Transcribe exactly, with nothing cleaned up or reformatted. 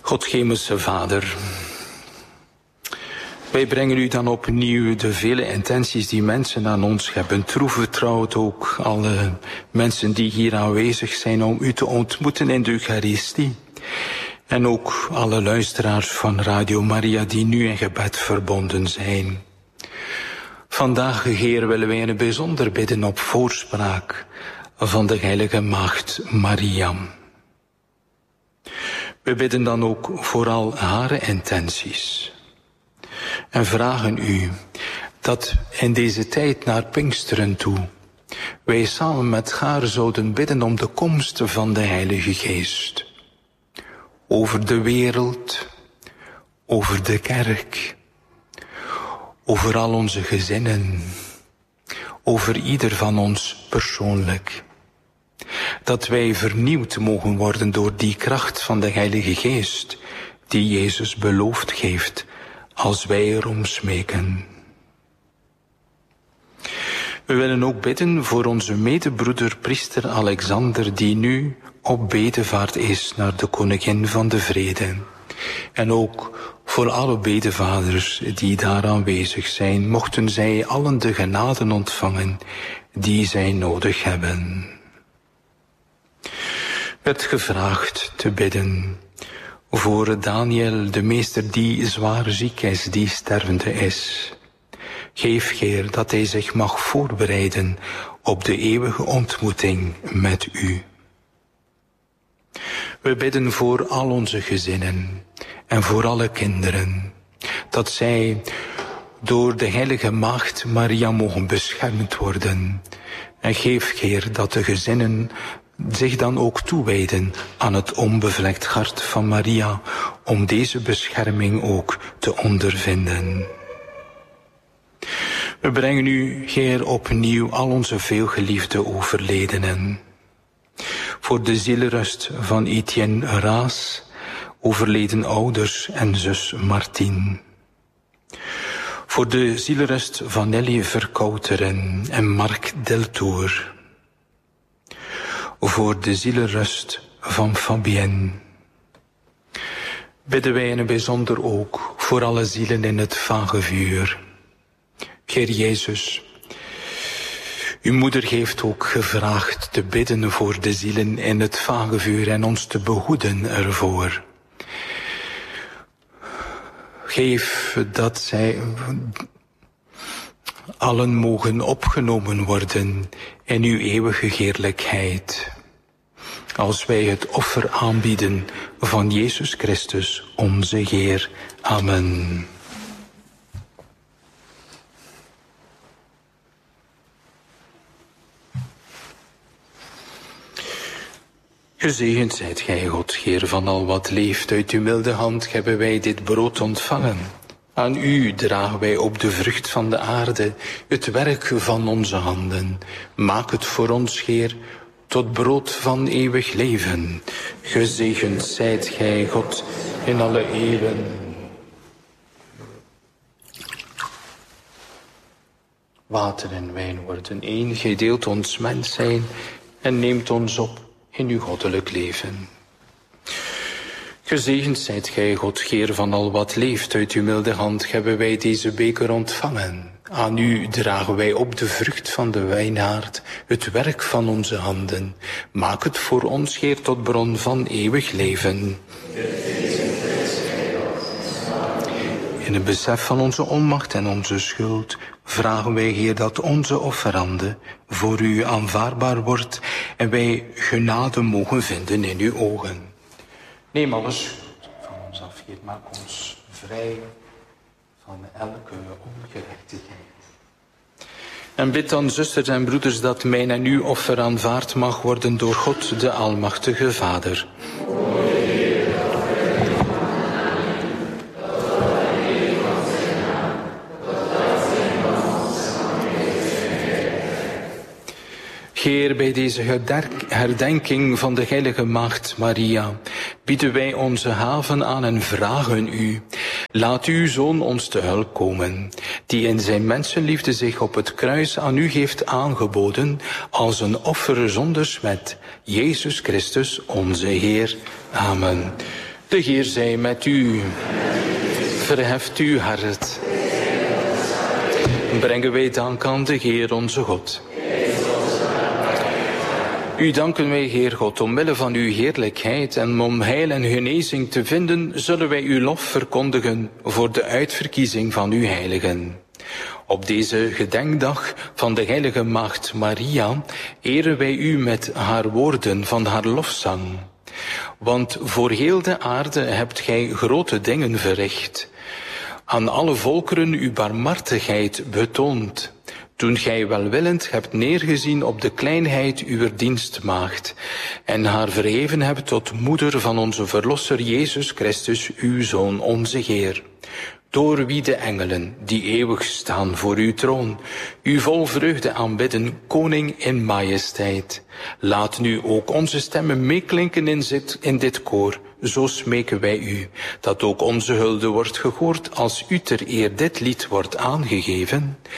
God, Hemelse Vader, wij brengen u dan opnieuw de vele intenties die mensen aan ons hebben toevertrouwd, ook alle mensen die hier aanwezig zijn om u te ontmoeten in de Eucharistie. En ook alle luisteraars van Radio Maria die nu in gebed verbonden zijn. Vandaag, Heer, willen wij in het bijzonder bidden op voorspraak van de heilige maagd Maria. We bidden dan ook vooral haar intenties. En vragen u dat in deze tijd naar Pinksteren toe wij samen met haar zouden bidden om de komst van de Heilige Geest. Over de wereld, over de kerk, over al onze gezinnen, over ieder van ons persoonlijk. Dat wij vernieuwd mogen worden door die kracht van de Heilige Geest die Jezus beloofd heeft als wij erom smeken. We willen ook bidden voor onze medebroeder priester Alexander, die nu op bedevaart is naar de koningin van de vrede. En ook voor alle bedevaders die daar aanwezig zijn, mochten zij allen de genaden ontvangen die zij nodig hebben. Werd gevraagd te bidden voor Daniel, de meester die zwaar ziek is, die stervende is. Geef, Heer, dat hij zich mag voorbereiden op de eeuwige ontmoeting met u. We bidden voor al onze gezinnen en voor alle kinderen, dat zij door de heilige maagd Maria mogen beschermd worden. En geef, Heer, dat de gezinnen zich dan ook toewijden aan het onbevlekt hart van Maria, om deze bescherming ook te ondervinden. We brengen u, Heer, opnieuw al onze veelgeliefde overledenen. Voor de zielerust van Etienne Raas, overleden ouders en zus Martien. Voor de zielerust van Nelly Verkouteren en Marc Deltour. Voor de zielerust van Fabienne. Bidden wij in het bijzonder ook voor alle zielen in het vagevuur. Heer Jezus, uw moeder heeft ook gevraagd te bidden voor de zielen in het vagevuur en ons te behoeden ervoor. Geef dat zij allen mogen opgenomen worden in uw eeuwige heerlijkheid. Als wij het offer aanbieden van Jezus Christus, onze Heer. Amen. Gezegend zijt gij, God, Heer van al wat leeft. Uit uw milde hand hebben wij dit brood ontvangen. Aan u dragen wij op de vrucht van de aarde het werk van onze handen. Maak het voor ons, Heer, tot brood van eeuwig leven. Gezegend zijt gij, God, in alle eeuwen. Water en wijn worden één. Gij deelt ons mens zijn en neemt ons op in uw goddelijk leven. Gezegend zijt gij, God, Heer van al wat leeft. Uit uw milde hand hebben wij deze beker ontvangen. Aan u dragen wij op de vrucht van de wijnaard, het werk van onze handen. Maak het voor ons, Heer, tot bron van eeuwig leven. In het besef van onze onmacht en onze schuld vragen wij, Heer, dat onze offerande voor u aanvaardbaar wordt en wij genade mogen vinden in uw ogen. Neem alle schuld van ons af, Heer, maak ons vrij van elke ongerechtigheid. En bid dan, zusters en broeders, dat mijn en uw offer aanvaard mag worden door God, de Almachtige Vader. Heer, bij deze herdenking van de heilige maagd Maria bieden wij onze haven aan en vragen u. Laat uw Zoon ons te hulp komen, die in zijn mensenliefde zich op het kruis aan u heeft aangeboden als een offer zonder smet. Jezus Christus, onze Heer. Amen. De Heer zij met u. Verheft uw hart. Brengen wij dank aan de Heer onze God. U danken wij, Heer God, omwille van uw heerlijkheid en om heil en genezing te vinden, zullen wij uw lof verkondigen voor de uitverkiezing van uw heiligen. Op deze gedenkdag van de heilige maagd Maria eren wij u met haar woorden van haar lofzang. Want voor heel de aarde hebt gij grote dingen verricht. Aan alle volkeren uw barmhartigheid betoond. Toen gij welwillend hebt neergezien op de kleinheid uwer dienstmaagd en haar verheven hebt tot moeder van onze Verlosser Jezus Christus, uw Zoon, onze Heer. Door wie de engelen, die eeuwig staan voor uw troon, u vol vreugde aanbidden, koning in majesteit. Laat nu ook onze stemmen meeklinken in, zit, in dit koor. Zo smeken wij u, dat ook onze hulde wordt gehoord als u ter eer dit lied wordt aangegeven.